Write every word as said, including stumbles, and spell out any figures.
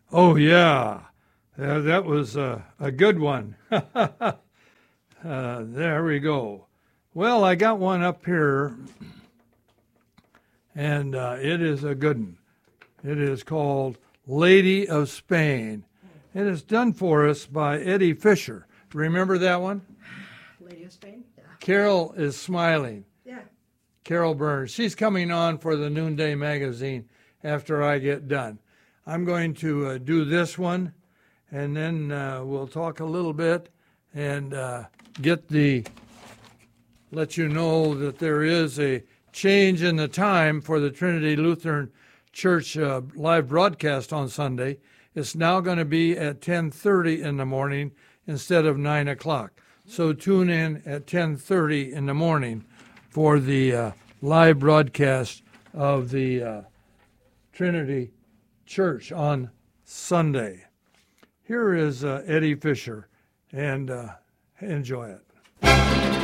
Oh, yeah. Uh, that was uh, a good one. uh, there we go. Well, I got one up here, and uh, it is a good one. It is called Lady of Spain. It is done for us by Eddie Fisher. Remember that one? Lady of Spain? Yeah. Carol is smiling. Yeah. Carol Burns. She's coming on for the Noonday Magazine after I get done. I'm going to uh, do this one, and then uh, we'll talk a little bit and uh, get the, let you know that there is a change in the time for the Trinity Lutheran Church uh, live broadcast on Sunday. It's now going to be at ten thirty in the morning instead of nine o'clock. So tune in at ten thirty in the morning for the uh, live broadcast of the uh, Trinity Church on Sunday. Here is uh, Eddie Fisher, and uh, enjoy it.